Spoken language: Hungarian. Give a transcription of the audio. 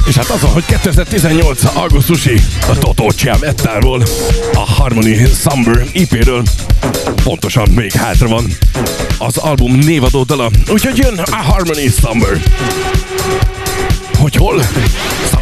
És hát az van, hogy 2018. augusztusi a Totó Jam Ettáról, a Harmony Summer EP-ről pontosan még hátra van az album névadó dala, úgyhogy jön a Harmony Summer. Hogy hol?